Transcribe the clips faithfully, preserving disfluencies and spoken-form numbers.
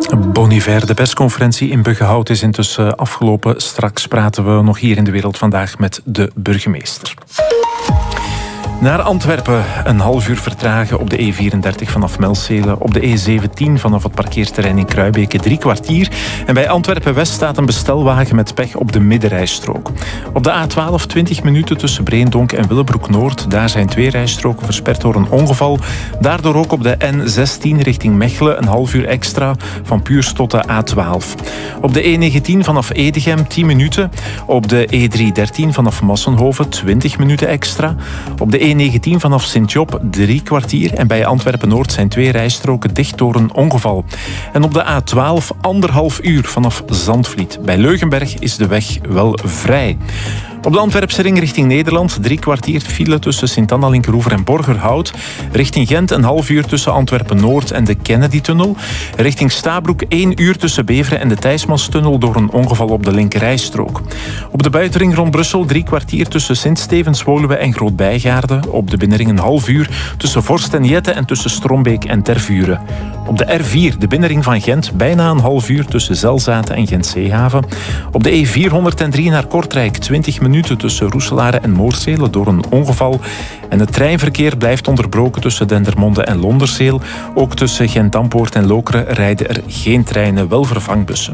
Bon Iver, de persconferentie in Buggenhout is intussen afgelopen. Straks praten we nog hier in De Wereld Vandaag met de burgemeester. Naar Antwerpen, een half uur vertragen op de E vierendertig vanaf Melcele, op de E zeventien vanaf het parkeerterrein in Kruibeke drie kwartier. En bij Antwerpen-West staat een bestelwagen met pech op de middenrijstrook. Op de A twaalf twintig minuten tussen Breendonk en Willebroek-Noord. Daar zijn twee rijstroken versperd door een ongeval. Daardoor ook op de N zestien richting Mechelen een half uur extra van Puurs tot de A twaalf. Op de E negentien vanaf Edegem tien minuten. Op de E driehonderddertien vanaf Massenhoven twintig minuten extra. Op de E negentien vanaf Sint-Job drie kwartier. En bij Antwerpen-Noord zijn twee rijstroken dicht door een ongeval. En op de A twaalf anderhalf uur vanaf Zandvliet. Bij Leugenberg is de weg wel vrij. Op de Antwerpse ring richting Nederland drie kwartier file tussen Sint-Anna, Linkeroever en Borgerhout. Richting Gent een half uur tussen Antwerpen-Noord en de Kennedy-tunnel. Richting Stabroek één uur tussen Beveren en de Thijsmanstunnel door een ongeval op de linkerrijstrook. Op de buitenring rond Brussel drie kwartier tussen Sint-Stevens, Woluwe en Groot-Bijgaarde. Op de binnenring een half uur tussen Vorst en Jette en tussen Strombeek en Tervuren. Op de R vier, de binnenring van Gent, bijna een half uur tussen Zelzaten en Gent-Zeehaven. Op de E vierhonderddrie naar Kortrijk twintig minuten tussen Roeselare en Moorsele door een ongeval. En het treinverkeer blijft onderbroken tussen Dendermonde en Londerzeel. Ook tussen Gent-Dampoort en Lokeren rijden er geen treinen, wel vervangbussen.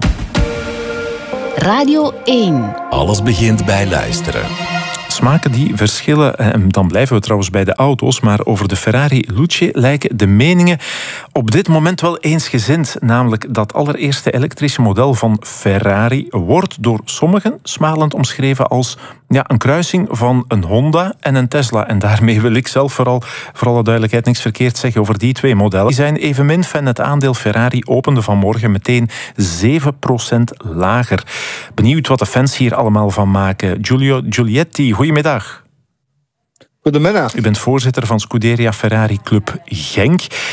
Radio één. Alles begint bij luisteren. Smaken die verschillen, en dan blijven we trouwens bij de auto's, maar over de Ferrari Luce lijken de meningen op dit moment wel eensgezind. Namelijk dat allereerste elektrische model van Ferrari wordt door sommigen smalend omschreven als ja, een kruising van een Honda en een Tesla. En daarmee wil ik zelf vooral, voor alle duidelijkheid, niks verkeerd zeggen over die twee modellen. Die zijn evenmin fan. Het aandeel Ferrari opende vanmorgen meteen zeven procent lager. Benieuwd wat de fans hier allemaal van maken. Giulio Giulietti, goedemiddag. Goedemiddag. U bent voorzitter van Scuderia Ferrari Club Genk.